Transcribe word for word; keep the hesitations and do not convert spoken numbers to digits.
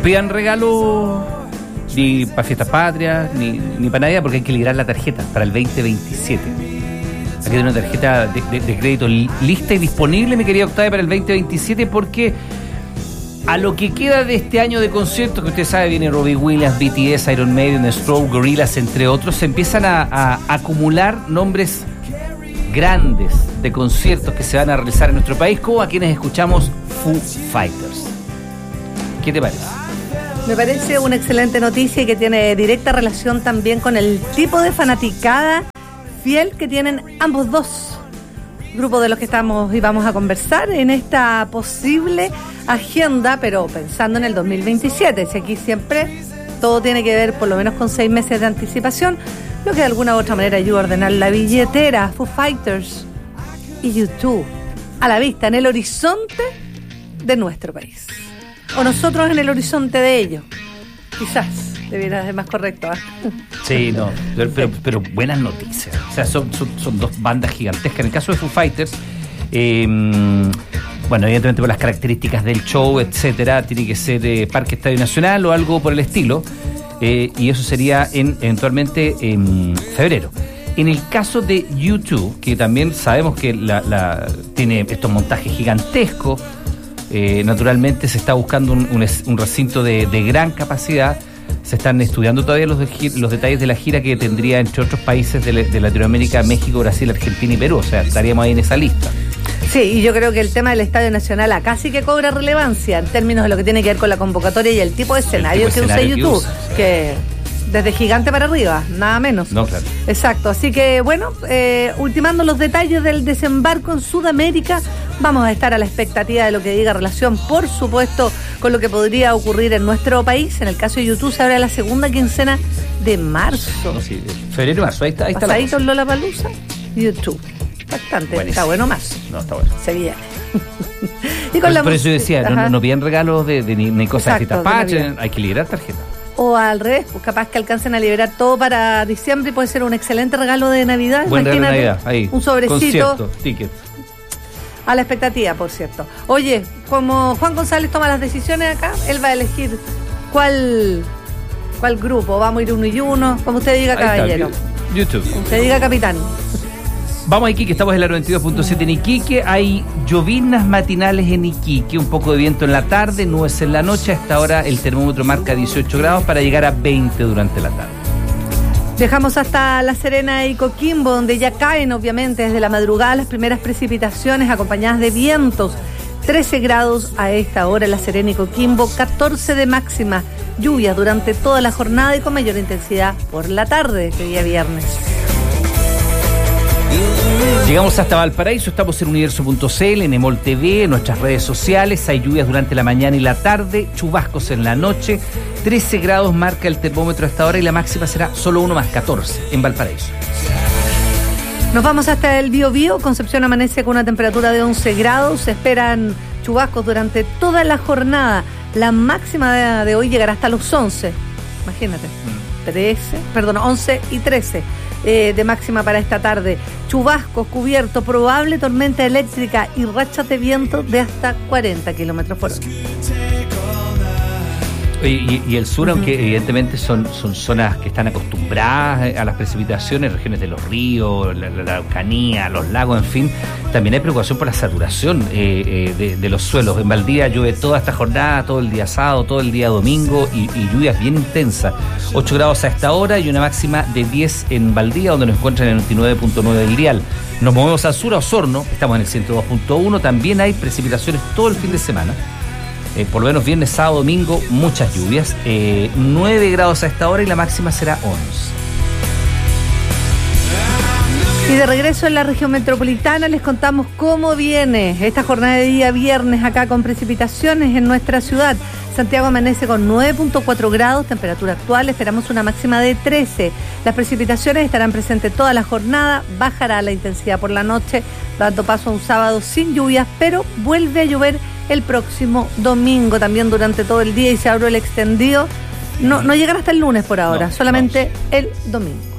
pidan regalo ni para fiestas patrias, ni, ni para Navidad, porque hay que liberar la tarjeta para el veinte veintisiete. Hay que tener una tarjeta de, de, de crédito lista y disponible, mi querida Octavia, para el veinte veintisiete, porque a lo que queda de este año de conciertos, que usted sabe, viene Robbie Williams, B T S, Iron Maiden, Stroke, Gorillaz, entre otros, se empiezan a, a acumular nombres grandes de conciertos que se van a realizar en nuestro país, como a quienes escuchamos Foo Fighters. ¿Qué te parece? Me parece una excelente noticia y que tiene directa relación también con el tipo de fanaticada fiel que tienen ambos dos grupos de los que estamos y vamos a conversar en esta posible agenda, pero pensando en el dos mil veintisiete. Si aquí siempre todo tiene que ver por lo menos con seis meses de anticipación, lo que de alguna u otra manera ayuda a ordenar la billetera. Foo Fighters y YouTube a la vista, en el horizonte de nuestro país, o nosotros en el horizonte de ellos, quizás debiera ser más correcto, ¿eh? Sí, no, pero, pero, pero buenas noticias. O sea, son, son, son dos bandas gigantescas. En el caso de Foo Fighters, eh, bueno, evidentemente por las características del show, etcétera, tiene que ser eh, Parque Estadio Nacional o algo por el estilo, eh, y eso sería en, eventualmente en febrero. En el caso de YouTube, que también sabemos que la, la, tiene estos montajes gigantescos, eh, naturalmente se está buscando un, un, un recinto de, de gran capacidad. Se están estudiando todavía los, de, los detalles de la gira que tendría entre otros países de, de Latinoamérica, México, Brasil, Argentina y Perú. O sea, estaríamos ahí en esa lista. Sí, y yo creo que el tema del Estadio Nacional acá sí que cobra relevancia en términos de lo que tiene que ver con la convocatoria y el tipo de escenario, tipo de escenario que, que usa YouTube, que, que desde gigante para arriba, nada menos. No, claro. Exacto, así que bueno, eh, ultimando los detalles del desembarco en Sudamérica, vamos a estar a la expectativa de lo que diga relación, por supuesto, con lo que podría ocurrir en nuestro país. En el caso de YouTube se abre la segunda quincena de marzo. No, sí, febrero y marzo, ahí está. Ahí está pasadito en Lollapalooza, YouTube. Bastante, buenísimo. Está bueno más. No, está bueno. Se viene. Y con por, la por eso yo decía, no, no piden regalos de, de, ni, ni cosas de tapache, hay que liberar tarjeta. O al revés, pues capaz que alcancen a liberar todo para diciembre y puede ser un excelente regalo de Navidad. Buen regalo de Navidad, ahí. Un sobrecito. Concierto, ticket. A la expectativa, por cierto. Oye, como Juan González toma las decisiones acá, él va a elegir cuál, cuál grupo. Vamos a ir uno y uno, como usted diga, caballero. YouTube. Como usted diga, capitán. Vamos a Iquique, estamos en la noventa y dos punto siete en Iquique. Hay lloviznas matinales en Iquique, un poco de viento en la tarde, nubes en la noche. A esta hora el termómetro marca dieciocho grados para llegar a veinte durante la tarde. Viajamos hasta La Serena y Coquimbo, donde ya caen, obviamente, desde la madrugada las primeras precipitaciones acompañadas de vientos. trece grados a esta hora en La Serena y Coquimbo, catorce de máxima. Lluvias durante toda la jornada y con mayor intensidad por la tarde, este día viernes. Llegamos hasta Valparaíso, estamos en universo punto c l, en Emol T V, en nuestras redes sociales. Hay lluvias durante la mañana y la tarde, chubascos en la noche. trece grados marca el termómetro hasta ahora y la máxima será solo uno más, catorce en Valparaíso. Nos vamos hasta el Biobío. Concepción amanece con una temperatura de once grados. Se esperan chubascos durante toda la jornada. La máxima de, de hoy llegará hasta los once. Imagínate. trece, perdón, once y trece. Eh, de máxima para esta tarde. Chubascos, cubierto, probable tormenta eléctrica y rachas de viento de hasta cuarenta kilómetros por hora. Y, y el sur, uh-huh. aunque evidentemente son, son zonas que están acostumbradas a las precipitaciones, regiones de los ríos, la, la Araucanía, los lagos, en fin, también hay preocupación por la saturación eh, eh, de, de los suelos. En Valdivia llueve toda esta jornada, todo el día sábado, todo el día domingo y, y lluvias bien intensas. ocho grados a esta hora y una máxima de diez en Valdivia, donde nos encuentran en el noventa y nueve punto nueve del dial. Nos movemos al sur, a Osorno, estamos en el ciento dos punto uno, también hay precipitaciones todo el fin de semana. Eh, por lo menos viernes, sábado, domingo, muchas lluvias. Eh, nueve grados a esta hora y la máxima será once. Y de regreso en la región metropolitana les contamos cómo viene esta jornada de día viernes acá con precipitaciones en nuestra ciudad. Santiago amanece con nueve punto cuatro grados, temperatura actual, esperamos una máxima de trece. Las precipitaciones estarán presentes toda la jornada, bajará la intensidad por la noche, dando paso a un sábado sin lluvias, pero vuelve a llover el próximo domingo también durante todo el día y se abre el extendido. No, no llegan hasta el lunes por ahora, no, solamente vamos. El domingo.